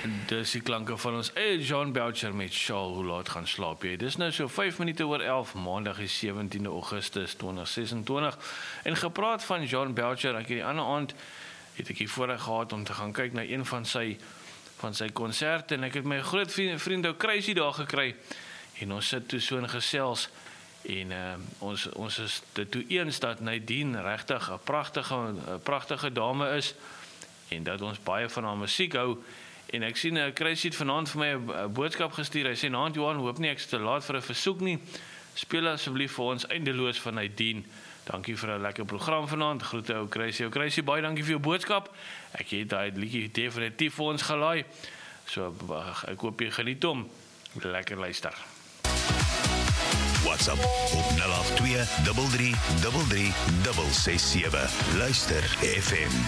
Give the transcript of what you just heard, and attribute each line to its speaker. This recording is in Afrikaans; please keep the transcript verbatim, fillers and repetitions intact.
Speaker 1: dis die klanke van ons eie John Belcher met Shaal, hoe laat gaan slaap jy? Dis nou so vyf minute oor elf, maandag die sewentiende Augustus tweeduisend ses en twintig. En gepraat van John Belcher, ek het die ander aand, het ek hier voorreg gehad om te gaan kyk na een van sy van sy konserte, en ek het my groot vriend, vriend ou Crazy daar gekry, en ons sit toe so in gesels, en uh, ons, ons is dit toe eens dat Nadine regtig 'n pragtige, 'n pragtige dame is, en dat ons baie van haar musiek hou, en ek sien, uh, Crazy het vanaand vir my 'n boodskap gestuur, hy sê, "Naand Johan, hoop nie ek is te laat vir 'n versoek nie, speel asseblief vir ons Eindeloos van Nadine, dankie vir 'n lekker program vanaand, groete ou Crazy, ou Crazy, baie dankie vir jou boodskap, ek het daai liedjie definitief vir ons gelaai, so ek hoop jy geniet hom, lekker luister.
Speaker 2: WhatsApp op nul agt twee drie drie drie drie ses ses sewe. Luister F M.